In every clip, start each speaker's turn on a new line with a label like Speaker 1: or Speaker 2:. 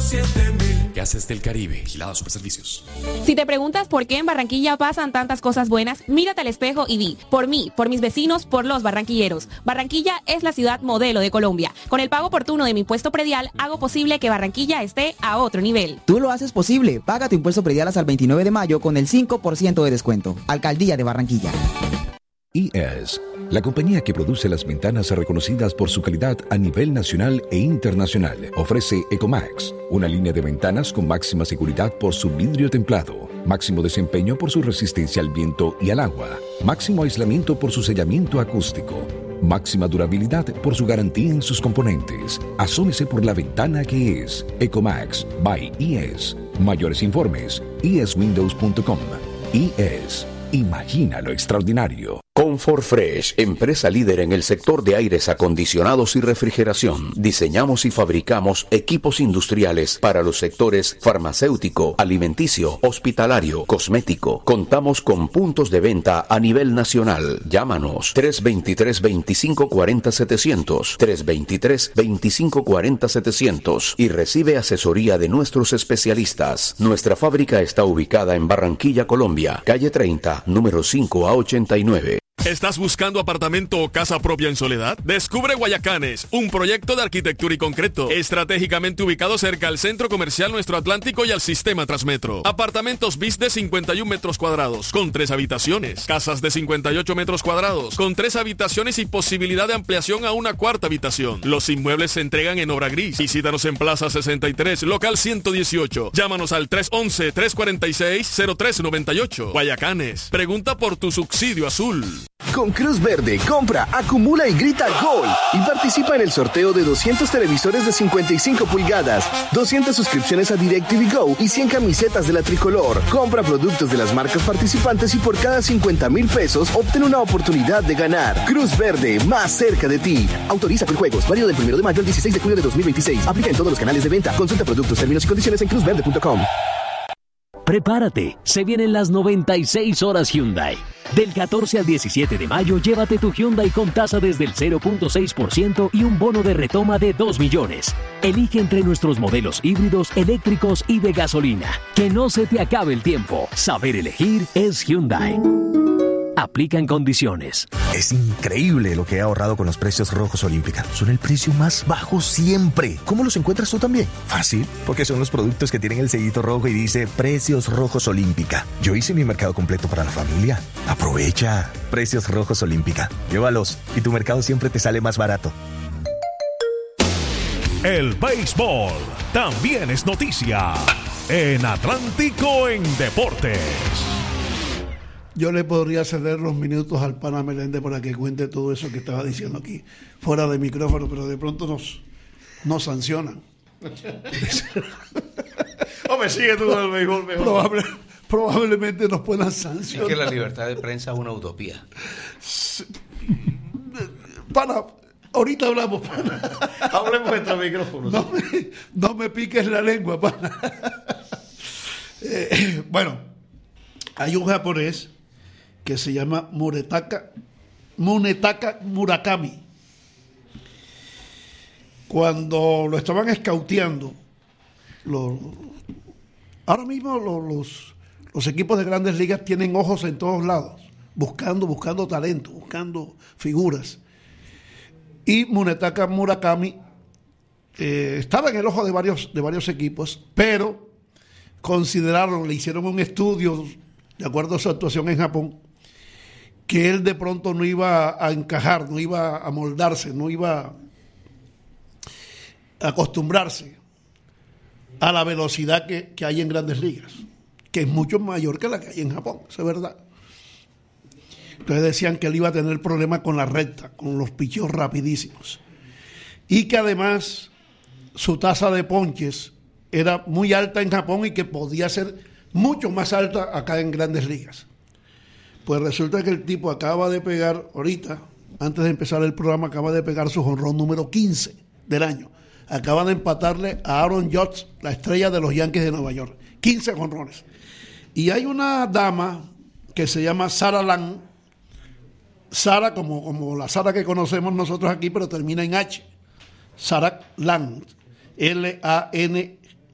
Speaker 1: Gases del Caribe, Vigilado Superservicios.
Speaker 2: Si te preguntas por qué en Barranquilla pasan tantas cosas buenas, mírate al espejo y di, por mí, por mis vecinos, por los barranquilleros. Barranquilla es la ciudad modelo de Colombia. Con el pago oportuno de mi impuesto predial, hago posible que Barranquilla esté a otro nivel.
Speaker 3: Tú lo haces posible. Paga tu impuesto predial hasta el 29 de mayo con el 5% de descuento. Alcaldía de Barranquilla.
Speaker 4: ES, la compañía que produce las ventanas reconocidas por su calidad a nivel nacional e internacional, ofrece Ecomax, una línea de ventanas con máxima seguridad por su vidrio templado, máximo desempeño por su resistencia al viento y al agua, máximo aislamiento por su sellamiento acústico, máxima durabilidad por su garantía en sus componentes. Asómese por la ventana que es Ecomax by ES. Mayores informes, eswindows.com. ES. Imagina lo extraordinario.
Speaker 5: Comfort Fresh, empresa líder en el sector de aires acondicionados y refrigeración. Diseñamos y fabricamos equipos industriales para los sectores farmacéutico, alimenticio, hospitalario, cosmético. Contamos con puntos de venta a nivel nacional. Llámanos 323-2540-700, 323-2540-700 y recibe asesoría de nuestros especialistas. Nuestra fábrica está ubicada en Barranquilla, Colombia, calle 30, número 5 a 89.
Speaker 6: ¿Estás buscando apartamento o casa propia en Soledad? Descubre Guayacanes, un proyecto de arquitectura y concreto, estratégicamente ubicado cerca al Centro Comercial Nuestro Atlántico y al Sistema Transmetro. Apartamentos bis de 51 metros cuadrados, con 3 habitaciones. Casas de 58 metros cuadrados, con 3 habitaciones y posibilidad de ampliación a una 4ª habitación. Los inmuebles se entregan en obra gris. Visítanos en Plaza 63, local 118. Llámanos al 311-346-0398. Guayacanes, pregunta por tu subsidio azul.
Speaker 7: Con Cruz Verde, compra, acumula y grita ¡Gol! Y participa en el sorteo de 200 televisores de 55 pulgadas, 200 suscripciones a DirecTV Go y 100 camisetas de la tricolor. Compra productos de las marcas participantes y por cada 50,000 pesos obtén una oportunidad de ganar. Cruz Verde, más cerca de ti. Autoriza con juegos, válido del 1 de mayo al 16 de julio de 2026. Aplica en todos los canales de venta. Consulta productos, términos y condiciones en cruzverde.com.
Speaker 8: Prepárate, se vienen las 96 horas Hyundai. Del 14 al 17 de mayo, llévate tu Hyundai con tasa desde el 0.6% y un bono de retoma de 2 millones. Elige entre nuestros modelos híbridos, eléctricos y de gasolina. Que no se te acabe el tiempo. Saber elegir es Hyundai. Aplican condiciones.
Speaker 9: Es increíble lo que he ahorrado con los precios rojos Olímpica. Son el precio más bajo siempre. ¿Cómo los encuentras tú también? Fácil, porque son los productos que tienen el sellito rojo y dice Precios Rojos Olímpica. Yo hice mi mercado completo para la familia. Aprovecha. Precios Rojos Olímpica. Llévalos y tu mercado siempre te sale más barato.
Speaker 10: El béisbol también es noticia en Atlántico en Deportes.
Speaker 11: Yo le podría ceder los minutos al pana Meléndez para que cuente todo eso que estaba diciendo aquí, fuera de micrófono, pero de pronto nos sancionan.
Speaker 12: Hombre, sigue tú con el béisbol mejor.
Speaker 11: Probablemente nos puedan sancionar.
Speaker 12: Es que la libertad de prensa es una utopía.
Speaker 11: Pana, ahorita hablamos, pana.
Speaker 12: Hablemos entre micrófonos.
Speaker 11: No me piques la lengua, pana. Bueno, hay un japonés que se llama Munetaka Murakami. Cuando lo estaban escauteando, ahora mismo los equipos de Grandes Ligas tienen ojos en todos lados, buscando talento, buscando figuras. Y Munetaka Murakami estaba en el ojo de varios equipos, pero le hicieron un estudio, de acuerdo a su actuación en Japón, que él de pronto no iba a encajar, no iba a moldarse, no iba a acostumbrarse a la velocidad que hay en Grandes Ligas, que es mucho mayor que la que hay en Japón, eso es verdad. Entonces decían que él iba a tener problemas con la recta, con los picheos rapidísimos, y que además su tasa de ponches era muy alta en Japón y que podía ser mucho más alta acá en Grandes Ligas. Pues resulta que el tipo acaba de pegar, ahorita, antes de empezar el programa, acaba de pegar su jonrón número 15 del año. Acaba de empatarle a Aaron Judge, la estrella de los Yankees de Nueva York. 15 jonrones. Y hay una dama que se llama Sarah Land. Sarah, como la Sarah que conocemos nosotros aquí, pero termina en H. Sarah Land. Land.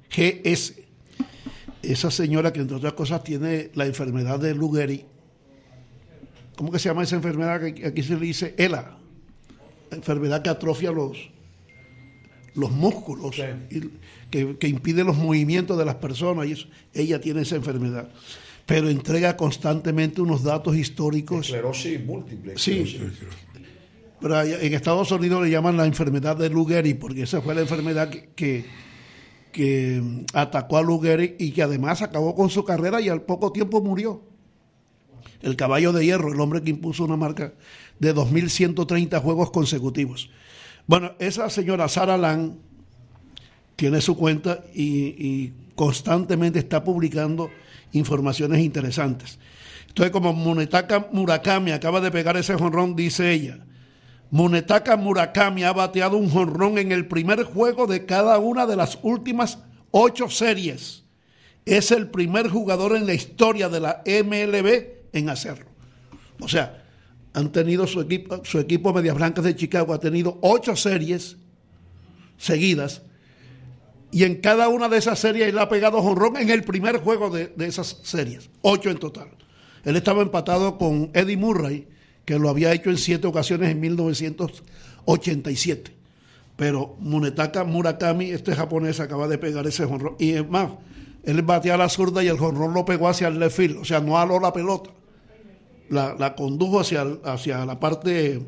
Speaker 11: GS. Esa señora que entre otras cosas tiene la enfermedad de Lou Gehrig. ¿Cómo que se llama esa enfermedad que aquí se le dice? ELA. La enfermedad que atrofia los músculos, y que impide los movimientos de las personas, y eso. Ella tiene esa enfermedad. Pero entrega constantemente unos datos históricos.
Speaker 13: Esclerosis múltiple.
Speaker 11: Sí. Pero en Estados Unidos le llaman la enfermedad de Lou Gehrig, porque esa fue la enfermedad que atacó a Lou Gehrig y que además acabó con su carrera y al poco tiempo murió. El caballo de hierro, el hombre que impuso una marca de 2.130 juegos consecutivos. Bueno, esa señora Sarah Land tiene su cuenta y constantemente está publicando informaciones interesantes. Entonces, como Munetaka Murakami acaba de pegar ese jonrón, dice ella, Munetaka Murakami ha bateado un jonrón en el primer juego de cada una de las últimas 8 series. Es el primer jugador en la historia de la MLB en hacerlo. O sea, han tenido su equipo Medias Blancas de Chicago ha tenido 8 series seguidas, y en cada una de esas series él ha pegado jonrón en el primer juego de esas series, 8 en total. Él estaba empatado con Eddie Murray, que lo había hecho en 7 ocasiones en 1987. Pero Munetaka Murakami, este japonés, acaba de pegar ese jonrón. Y es más, él batea a la zurda y el jonrón lo pegó hacia el left field, o sea, no aló la pelota. La condujo hacia la parte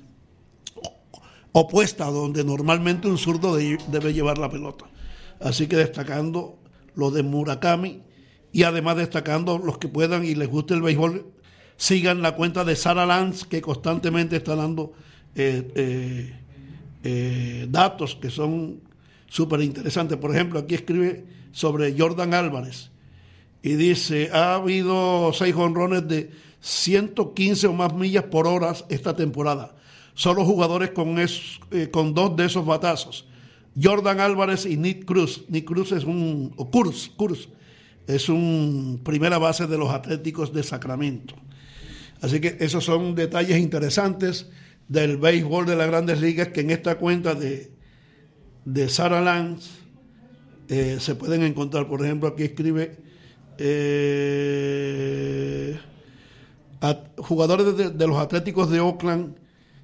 Speaker 11: opuesta, donde normalmente un zurdo debe llevar la pelota. Así que destacando lo de Murakami, y además destacando los que puedan y les guste el béisbol, sigan la cuenta de Sarah Lance, que constantemente está dando datos que son súper interesantes. Por ejemplo, aquí escribe sobre Jordan Álvarez y dice: ha habido 6 jonrones de 115 o más millas por hora esta temporada. Solo jugadores con 2 de esos batazos: Jordan Álvarez y Nick Cruz. Nick Cruz es Kurz es un primera base de los Atléticos de Sacramento. Así que esos son detalles interesantes del béisbol de las Grandes Ligas, que en esta cuenta de Sarah Lance se pueden encontrar. Por ejemplo, aquí escribe jugadores de los Atléticos de Oakland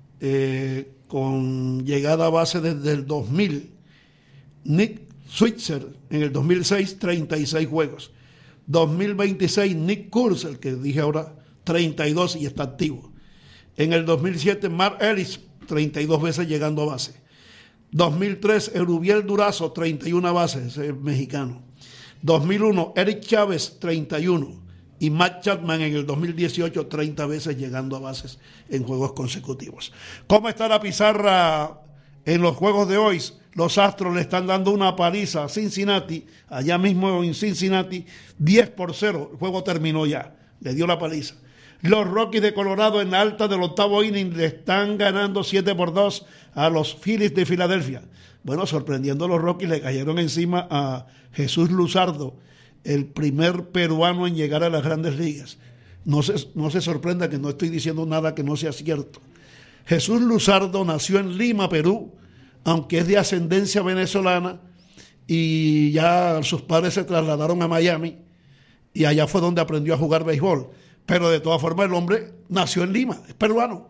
Speaker 11: con llegada a base desde el 2000. Nick Switzer en el 2006, 36 juegos. 2026, Nick Kurz, el que dije ahora, 32 y está activo. En el 2007, Mark Ellis, 32 veces llegando a base. 2003, Erubiel Durazo, 31 bases, es mexicano. 2001, Eric Chávez, 31. Y Matt Chapman en el 2018, 30 veces llegando a bases en juegos consecutivos. ¿Cómo está la pizarra en los juegos de hoy? Los Astros le están dando una paliza a Cincinnati, allá mismo en Cincinnati, 10-0. El juego terminó ya, le dio la paliza. Los Rockies de Colorado en la alta del 8º inning le están ganando 7-2 a los Phillies de Filadelfia. Bueno, sorprendiendo a los Rockies, le cayeron encima a Jesús Luzardo, el primer peruano en llegar a las Grandes Ligas. No se sorprenda que no estoy diciendo nada que no sea cierto. Jesús Luzardo nació en Lima, Perú, aunque es de ascendencia venezolana, y ya sus padres se trasladaron a Miami, y allá fue donde aprendió a jugar béisbol. Pero de todas formas el hombre nació en Lima, es peruano.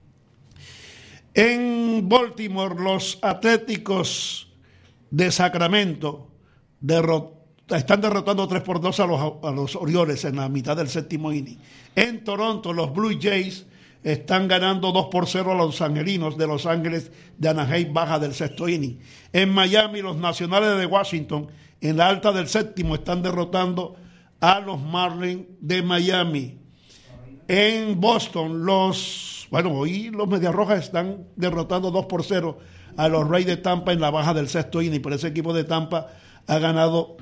Speaker 11: En Baltimore, los Atléticos de Sacramento están derrotando 3-2 a los Orioles en la mitad del 7º inning. En Toronto, los Blue Jays están ganando 2-0 a los Angelinos de Los Ángeles de Anaheim, baja del 6º inning. En Miami, los Nacionales de Washington, en la alta del 7º, están derrotando a los Marlins de Miami. En Boston, hoy los Medias Rojas están derrotando 2-0 a los Rays de Tampa en la baja del 6º inning, pero ese equipo de Tampa ha ganado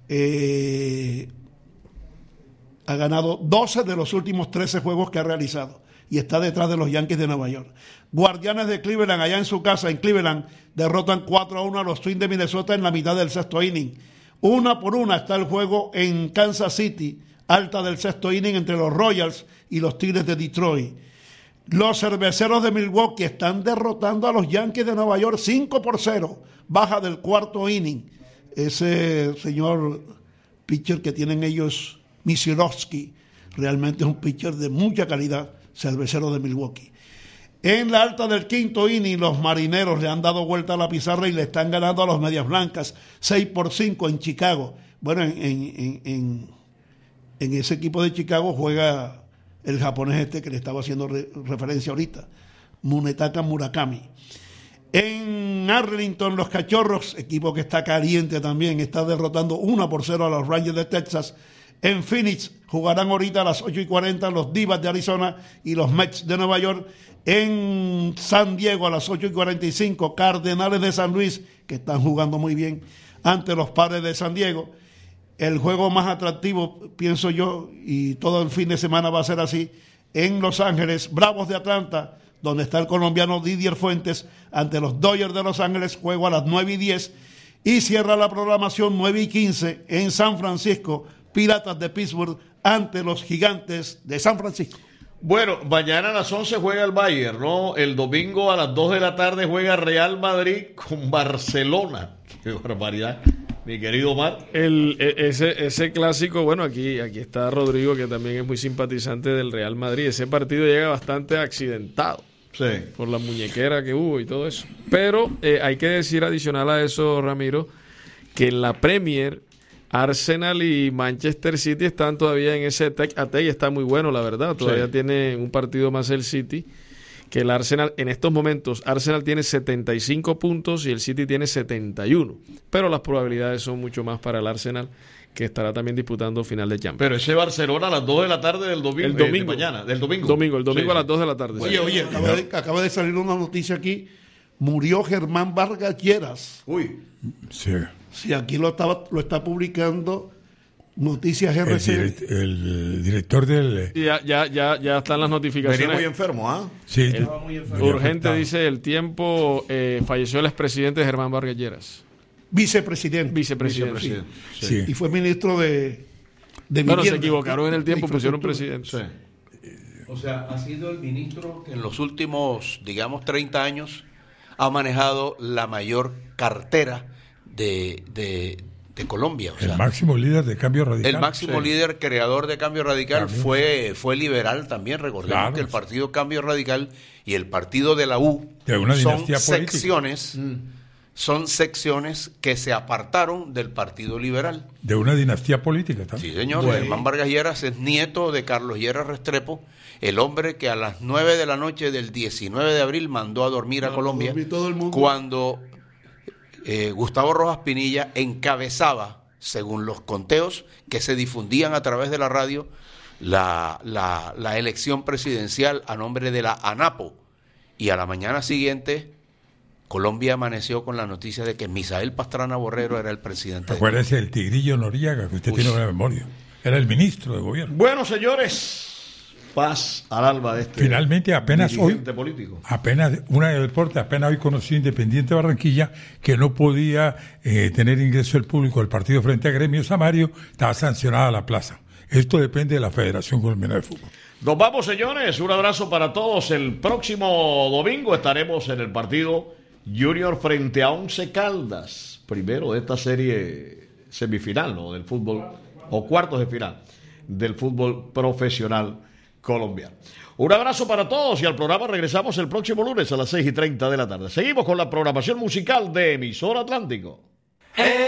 Speaker 11: 12 de los últimos 13 juegos que ha realizado y está detrás de los Yankees de Nueva York. Guardianes de Cleveland, allá en su casa, en Cleveland, derrotan 4-1 a los Twins de Minnesota en la mitad del 6º inning. 1-1 está el juego en Kansas City, alta del 6º inning, entre los Royals y los Tigres de Detroit. Los Cerveceros de Milwaukee están derrotando a los Yankees de Nueva York 5-0, baja del 4º inning. ese señor pitcher que tienen ellos, Misiorowski, realmente es un pitcher de mucha calidad, cervecero de Milwaukee. En la alta del quinto inning, los marineros le han dado vuelta a la pizarra y le están ganando a los Medias Blancas 6-5 en Chicago. Bueno, en ese equipo de Chicago juega el japonés que le estaba haciendo referencia ahorita, Munetaka Murakami. En Arlington, los Cachorros, equipo que está caliente también, está derrotando 1-0 a los Rangers de Texas. En Phoenix jugarán ahorita a las 8:40 los Divas de Arizona y los Mets de Nueva York. En San Diego a las 8:45 Cardenales de San Luis, que están jugando muy bien, ante los Padres de San Diego. El juego más atractivo, pienso yo, y todo el fin de semana va a ser así, en Los Ángeles, Bravos de Atlanta, donde está el colombiano Didier Fuentes, ante los Dodgers de Los Ángeles, juego a las 9:10, y cierra la programación 9:15 en San Francisco, Piratas de Pittsburgh ante los Gigantes de San Francisco.
Speaker 13: Bueno, mañana a las 11 juega el Bayern, ¿no? El domingo a las 2 de la tarde juega Real Madrid con Barcelona. ¡Qué barbaridad! Mi querido Omar.
Speaker 6: Ese clásico, bueno, aquí está Rodrigo, que también es muy simpatizante del Real Madrid. Ese partido llega bastante accidentado.
Speaker 13: Sí.
Speaker 6: Por la muñequera que hubo y todo eso. Pero hay que decir, adicional a eso, Ramiro, que en la Premier, Arsenal y Manchester City están todavía en ese tec-a-tec y está muy bueno, la verdad. Todavía tiene un partido más el City que el Arsenal. En estos momentos, Arsenal tiene 75 puntos y el City tiene 71. Pero las probabilidades son mucho más para el Arsenal, que estará también disputando final de Champions.
Speaker 13: Pero ese Barcelona a las 2 de la tarde del domingo.
Speaker 6: El domingo.
Speaker 13: De mañana, del domingo.
Speaker 6: El domingo a las 2 de la tarde.
Speaker 11: Oye, acaba de salir una noticia aquí. Murió Germán Vargas Lleras.
Speaker 13: Uy.
Speaker 14: Sí.
Speaker 11: Sí, aquí lo está publicando Noticias RC.
Speaker 14: El director del...
Speaker 6: Ya están las notificaciones.
Speaker 13: Venía muy enfermo, ¿ah?
Speaker 14: Sí.
Speaker 6: Estaba muy enfermo. Urgente, dice El Tiempo, falleció el expresidente Germán Vargas Lleras.
Speaker 11: Vicepresidente.
Speaker 14: Sí.
Speaker 11: Y fue ministro de
Speaker 6: Bueno, se equivocaron en el tiempo, pusieron presidente.
Speaker 13: Sí.
Speaker 12: O sea, ha sido el ministro que en los últimos, digamos, 30 años ha manejado la mayor cartera de Colombia. O sea,
Speaker 14: el máximo líder de Cambio Radical.
Speaker 12: El máximo líder creador de Cambio Radical fue liberal también. Recordemos que el partido Cambio Radical y el partido de la U son secciones que se apartaron del Partido Liberal.
Speaker 14: De una dinastía política también.
Speaker 12: Sí, señor. Bueno. Germán Vargas Lleras es nieto de Carlos Lleras Restrepo, el hombre que a las 9 de la noche del 19 de abril mandó a dormir a Colombia, cuando Gustavo Rojas Pinilla encabezaba, según los conteos que se difundían a través de la radio, la elección presidencial a nombre de la ANAPO. Y a la mañana siguiente, Colombia amaneció con la noticia de que Misael Pastrana Borrero era el presidente.
Speaker 14: Acuérdese del Tigrillo Noriega, que usted tiene buena memoria. Era el ministro de gobierno.
Speaker 13: Bueno, señores, paz al alba de este.
Speaker 14: Finalmente, apenas hoy,
Speaker 13: político.
Speaker 14: apenas hoy conoció Independiente Barranquilla que no podía tener ingreso el público del partido frente a Gremio Samario, estaba sancionada la plaza. Esto depende de la Federación Colombiana de Fútbol.
Speaker 13: Nos vamos, señores. Un abrazo para todos. El próximo domingo estaremos en el partido Junior frente a Once Caldas, primero de esta serie semifinal, ¿no?, del fútbol, o cuartos de final del fútbol profesional colombiano. Un abrazo para todos y al programa regresamos el próximo lunes a las 6:30 de la tarde. Seguimos con la programación musical de Emisora Atlántico.